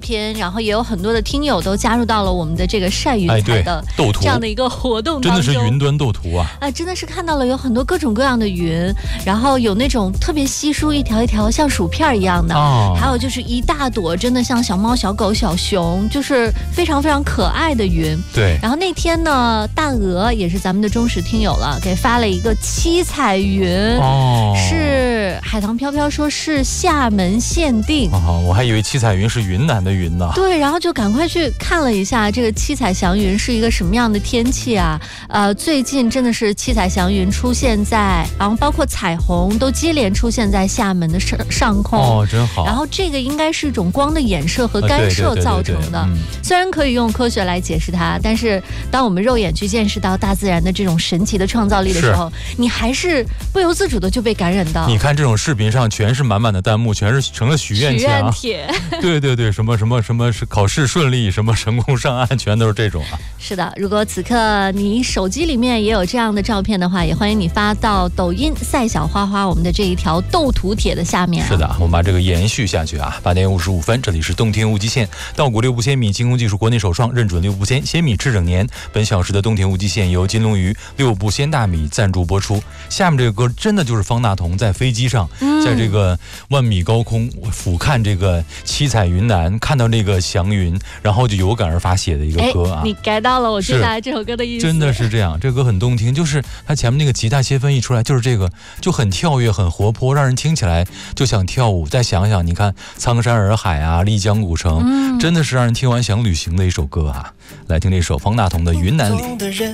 天，然后也有很多的听友都加入到了我们的这个晒云彩的斗图这样的一个活动当中， 真的是云端斗图啊！ 真的是看到了有很多各种各样的云，然后有那种特别稀疏一条一条像薯片一样的，还有就是一大朵真的像小猫小狗小熊，就是非常非常可爱的云。 对， 然后那天呢，大鹅也是咱们的忠实听友了，给发了一个七彩云，是海棠飘飘说是厦门限定， 我还以为七彩云是云南的云呢。 对，然后就赶快去看了一下这个七彩祥云是一个什么样的天气啊？最近真的是七彩祥云出现在，然后包括彩虹都接连出现在厦门的上空， 真好。 然后这个应该是一种光的衍射和干涉造成的，虽然可以用科学来解释它，但是当我们肉眼去见识到大自然的这种神奇的创造力的时候，你还是不由自主的就被感染到。 你看这种视频上全是满满的弹幕，全是成了许愿帖。 对对对，什么是考试顺利，什么成功上岸，全都是这种啊。 是的，如果此刻你手机里面也有这样的照片的话，也欢迎你发到抖音赛小花花我们的这一条斗图帖的下面。 是的，我们把这个延续下去啊。8点55分，这里是洞天无极限，稻谷6步鲜米，精工技术国内首创，认准6步鲜，鲜米吃整年。本小时的洞天无极限由金龙鱼6步鲜大米赞助播出。下面这个歌真的就是方大同在飞机上，在这个万米高空俯瞰这个七彩云南，看到这个祥云，然后就有感而发写的一个歌啊。 你 get 到了我接下来这首歌的意思， 真的是这样。这歌很动听，就是它前面那个吉他切分一出来，就是这个就很跳跃很活泼，让人听起来就想跳舞。再想想你看苍山洱海啊，丽江古城，真的是让人听完想旅行的一首歌啊。来听这首方大同的云南里。